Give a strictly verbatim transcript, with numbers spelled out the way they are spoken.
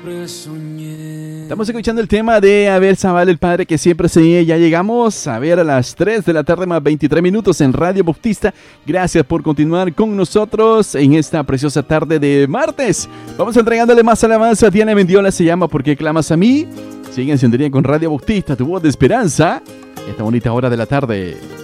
Estamos escuchando el tema de Abel Zaval, el padre que siempre soñé. Ya llegamos a ver a las tres de la tarde más veintitrés minutos en Radio Bautista. Gracias por continuar con nosotros en esta preciosa tarde de martes. Vamos entregándole más alabanza. Diana Mendiola se llama ¿Por qué clamas a mí? Sigue en sintonía con Radio Bautista, tu voz de esperanza. Esta bonita hora de la tarde.